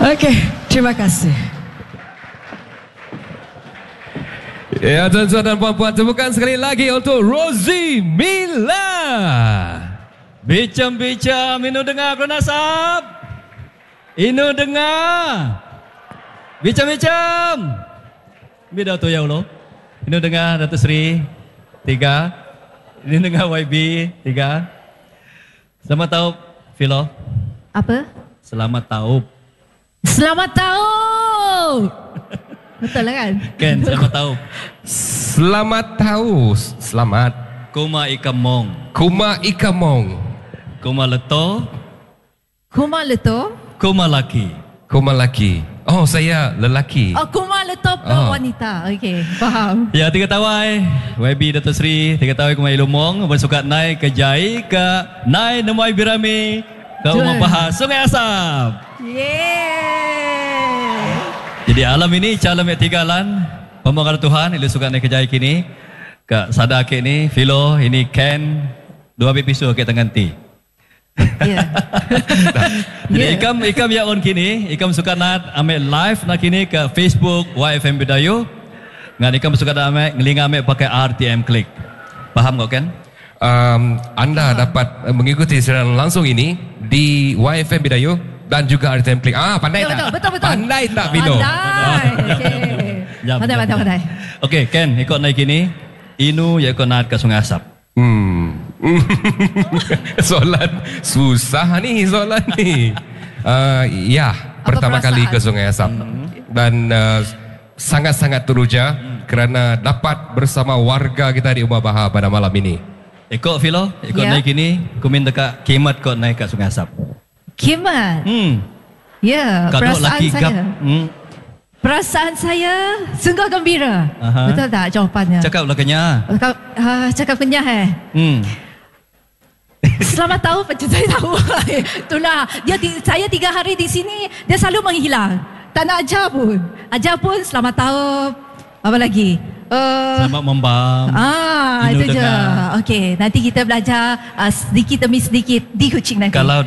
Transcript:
Okey, terima kasih. Ya, tuan-tuan dan puan-puan, tepukan sekali lagi untuk Rosie Mila. Bincang-bincang, Inu dengar Keluarga Nasab. Inu dengar. Bincang-bincang. Bida tu ya Allah. Inu dengar Datuk Seri 3. Inu dengar YB 3. Selamat tahu Philo. Apa? Selamat tahu. Selamat tahu. Betul lah kan? Ken, selamat tahu. Selamat tahu. Selamat. Kuma ikamong. Kuma ikamong. Kuma leto. Kuma leto. Kuma laki. Kuma laki. Oh, saya lelaki. Oh, kuma leto wanita. Okey, faham. Ya, 3 tawai. YB Datuk Seri, 3 tawai Kuma Ilumong. Bersukat naik ke Jai, ke naik Nemai Birami, ke Umar Bahas, Sungai Asap. Yeay. Jadi alam ini calon yang 3 lan. Pemohon Tuhan, ilu suka naik ke Jai kini. Kak Sada ke ni, Philo, ini Ken. 2 episod ke tangan ti. Ya. Jadi ikam ya on kini, ikam suka nak ambil live nak kini ke Facebook YFM Bidayuh. Ngan ikam suka nak ambil ngeling ambil pakai RTM Klik. Faham kau kan? Anda dapat mengikuti siaran langsung ini di YFM Bidayuh dan juga RTM Klik. Pandai tak? Betul. Pandai tak, Vino? Pandai. Okey. Pandai. Okey, Ken, ikut naik kini. Inu ya ikut naik ke Sungai Asap. Soalan susah ni soalan ni. Ya, pertama kali ke Sungai Asap dan sangat-sangat teruja kerana dapat bersama warga kita di Umar Bahar pada malam ini. Ikut Philo, ikut naik kini. Kumin dekat Kimat kau naik ke Sungai Asap. Kimat. Ya, perasaan saya. Perasaan saya sungguh gembira. Betul tak jawapannya? Cakaplah kenyah. Cakap kenyah Selamat tahu macam saya tahu. Itulah saya 3 hari di sini, dia selalu menghilang. Tak nak ajar pun selamat tahu. Apa lagi? Selamat membam. Itu je. Okey, nanti kita belajar sedikit demi sedikit di Kuching nanti.